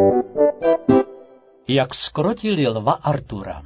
Jak zkrotili lva Artura.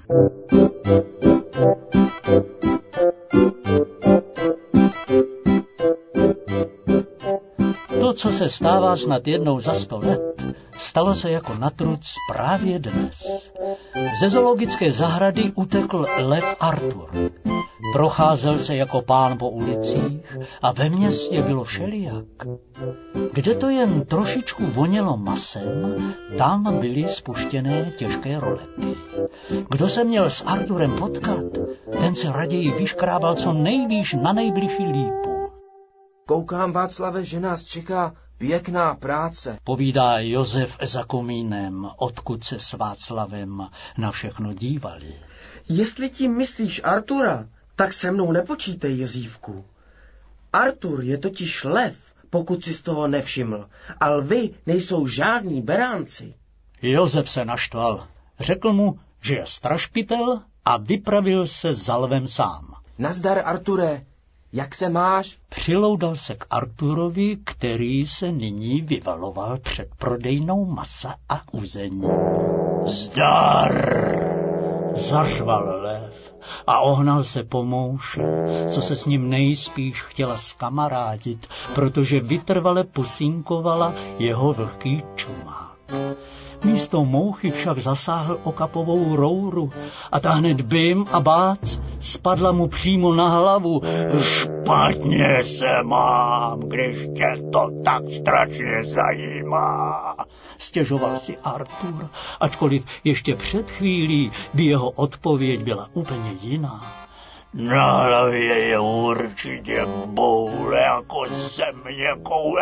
To, co se stává snad jednou za 100 let, stalo se jako na truc právě dnes. Ze zoologické zahrady utekl lev Artur. Procházel se jako pán po ulicích a ve městě bylo všelijak. Kde to jen trošičku vonělo masem, tam byly spuštěné těžké rolety. Kdo se měl s Arturem potkat, ten se raději vyškrábal co nejvýš na nejbližší lípu. Koukám, Václave, že nás čeká pěkná práce, povídá Josef za komínem, odkud se s Václavem na všechno dívali. Jestli tím myslíš Artura, tak se mnou nepočítej, Jozívku. Artur je totiž lev, pokud si z toho nevšiml, a lvy nejsou žádní beránci. Josef se naštval. Řekl mu, že je strašpitel a vypravil se za lvem sám. Nazdar, Arture, jak se máš? Přiloudal se k Arturovi, který se nyní vyvaloval před prodejnou masa a uzení. Zdar! Zařval lev a ohnal se po mouše, co se s ním nejspíš chtěla skamarádit, protože vytrvale pusínkovala jeho vlhký čumák. Místo mouchy však zasáhl okapovou rouru a ta hned bym a bác spadla mu přímo na hlavu. Špatně se mám, když tě to tak strašně zajímá, stěžoval si Artur, ačkoliv ještě před chvílí by jeho odpověď byla úplně jiná. Na hlavě je určitě boule jako země koule.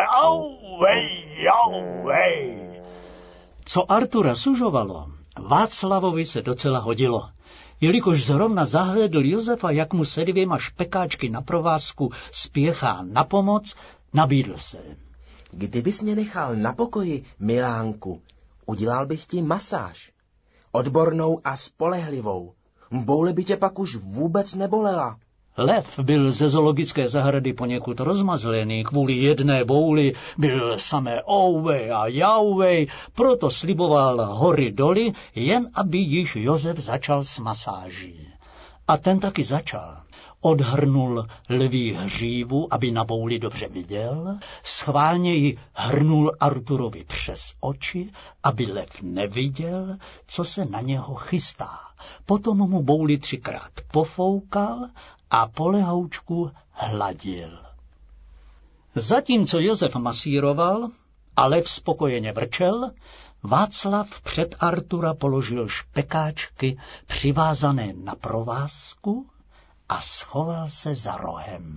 Auvej. Co Artura sužovalo, Václavovi se docela hodilo. Jelikož zrovna zahlédl Josefa, jak mu se 2 špekáčky na provázku spěchá na pomoc, nabídl se. Kdybys mě nechal na pokoji, Milánku, udělal bych ti masáž. Odbornou a spolehlivou. Boule by tě pak už vůbec nebolela. Lev byl ze zoologické zahrady poněkud rozmazlený, kvůli jedné bouli byl samé ouvej a jauvej, proto sliboval hory doly, jen aby již Josef začal s masáží. A ten taky začal. Odhrnul lví hřívu, aby na bouli dobře viděl, schválně ji hrnul Arturovi přes oči, aby lev neviděl, co se na něho chystá. Potom mu bouli 3krát pofoukal a po lehoučku hladil. Zatímco Josef masíroval a lev spokojeně vrčel, Václav před Artura položil špekáčky přivázané na provázku a schoval se za rohem.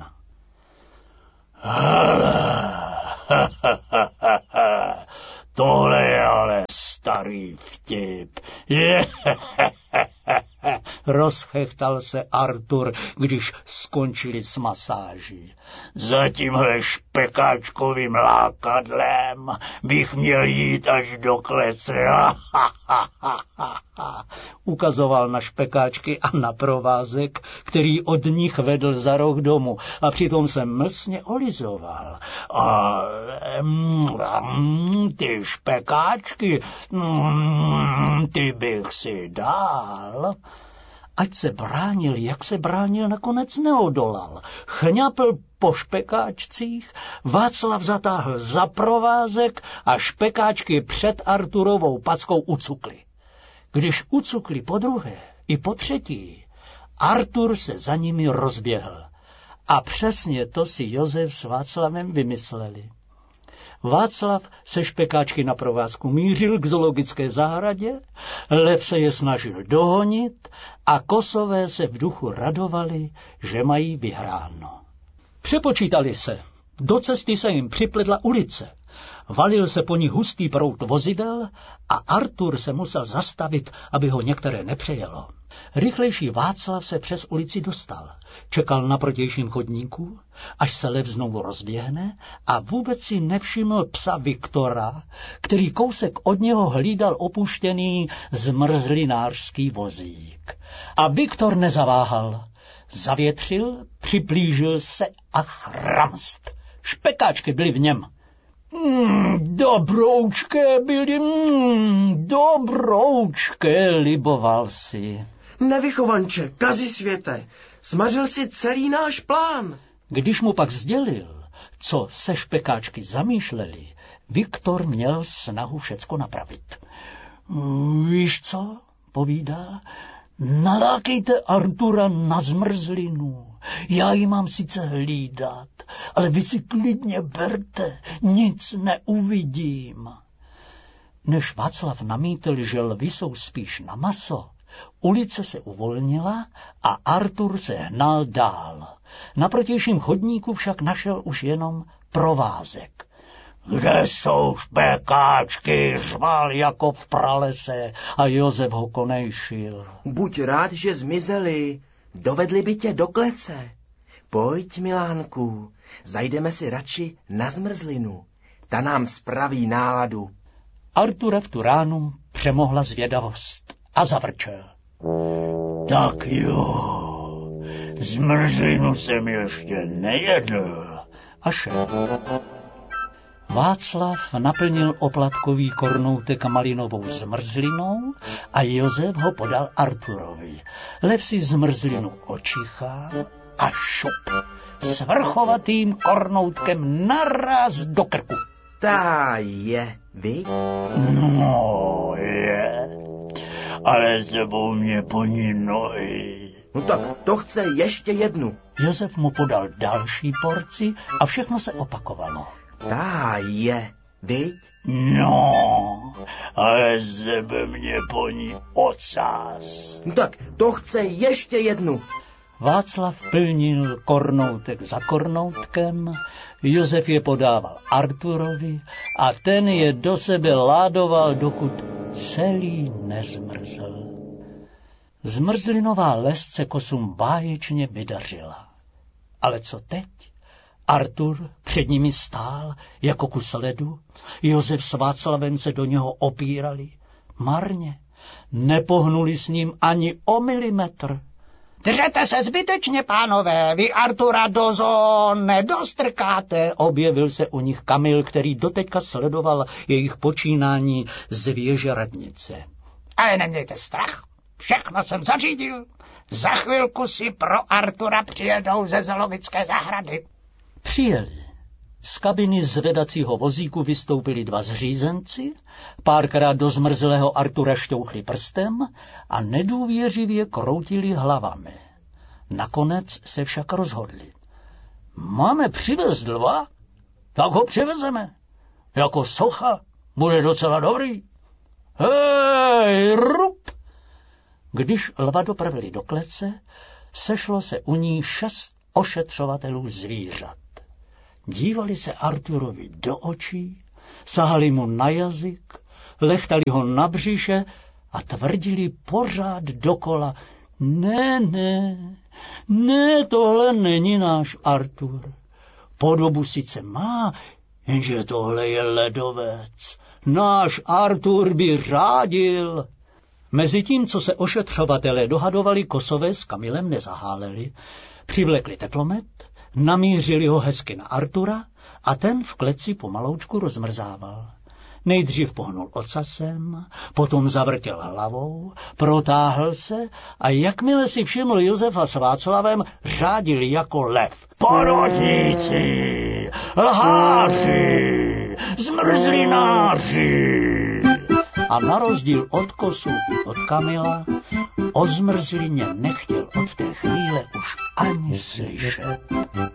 Tohle je ale starý vtip. Rozchechtal se Artur, když skončili s masáží. Za tímhle špekáčkovým lákadlem bych měl jít až do klece. Ukazoval na špekáčky a na provázek, který od nich vedl za roh domu, a přitom se mlsně olizoval. Ty špekáčky, ty bych si dal. Ať se bránil, jak se bránil, nakonec neodolal. Chňapl po špekáčcích, Václav zatáhl za provázek a špekáčky před Arturovou packou ucukli. Když ucukli po druhé i po třetí, Artur se za nimi rozběhl. A přesně to si Josef s Václavem vymysleli. Václav se špekáčky na provázku mířil k zoologické zahradě, lev se je snažil dohonit a kosové se v duchu radovali, že mají vyhráno. Přepočítali se. Do cesty se jim připletla ulice. Valil se po ní hustý proud vozidel a Artur se musel zastavit, aby ho některé nepřejelo. Rychlejší Václav se přes ulici dostal. Čekal na protějším chodníku, až se lev znovu rozběhne, a vůbec si nevšiml psa Viktora, který kousek od něho hlídal opuštěný zmrzlinářský vozík. A Viktor nezaváhal. Zavětřil, připlížil se a chramst. Špekáčky byly v něm. Dobroučké byli, dobroučké, liboval si. Nevychovanče, kazisvěte, zmařil si celý náš plán. Když mu pak sdělil, co se špekáčky zamýšleli, Viktor měl snahu všecko napravit. Víš co, povídá, nalákejte Artura na zmrzlinu. Já ji mám sice hlídat, ale vy si klidně berte, nic neuvidím. Než Václav namítl, že lvi jsou spíš na maso, ulice se uvolnila a Artur se hnal dál. Na protějším chodníku však našel už jenom provázek. Kde jsou špekáčky, řval jako v pralese a Josef ho konejšil. Buď rád, že zmizeli, dovedli by tě do klece. Pojď, Milánku, zajdeme si radši na zmrzlinu. Ta nám spraví náladu. Artura v tu ránu přemohla zvědavost a zavrčel. Tak jo, zmrzlinu jsem ještě nejedl. A šel. Václav naplnil oplatkový kornoutek malinovou zmrzlinou a Josef ho podal Arturovi. Lev si zmrzlinu očichal a šup svrchovatým kornoutkem naraz do krku. Tá je, viď? No je, ale sebou mě poní nohy. No tak to chce ještě jednu. Josef mu podal další porci a všechno se opakovalo. Tá je, viď? No, ale sebe mě poní ocas. No tak to chce ještě jednu. Václav plnil kornoutek za kornoutkem, Josef je podával Arturovi a ten je do sebe ládoval, dokud celý nezmrzl. Zmrzlinová lest se kosům báječně vydařila. Ale co teď? Artur před nimi stál jako kus ledu, Josef s Václavem se do něho opírali. Marně, nepohnuli s ním ani o milimetr. Držete se zbytečně, pánové, vy Artura do zón nedostrkáte, objevil se u nich Kamil, který doteďka sledoval jejich počínání z věže radnice. Ale nemějte strach, všechno jsem zařídil. Za chvilku si pro Artura přijedou ze zoologické zahrady. Přijeli. Z kabiny zvedacího vozíku vystoupili dva zřízenci, párkrát do zmrzlého Artura šťouchli prstem a nedůvěřivě kroutili hlavami. Nakonec se však rozhodli. Máme přivést lva? Tak ho přivezeme. Jako socha bude docela dobrý. Hej, rup! Když lva dopravili do klece, sešlo se u ní 6 ošetřovatelů zvířat. Dívali se Arturovi do očí, sahali mu na jazyk, lechtali ho na břiše a tvrdili pořád dokola: Ne, tohle není náš Artur. Podobu sice má, jenže tohle je ledovec. Náš Artur by řádil. Mezitím, co se ošetřovatelé dohadovali, Kosové s Kamilem nezaháleli, přivlekli teplomet, namířili ho hezky na Artura a ten v kleci pomaloučku rozmrzával. Nejdřív pohnul ocasem, potom zavrtěl hlavou, protáhl se a jakmile si všiml Josefa s Václavem, řádil jako lev. Podvodníci, lháři, zmrzlináři! A na rozdíl od Kosu i od Kamila, o zmrzlině nechtěl od té chvíle už ani slyšet.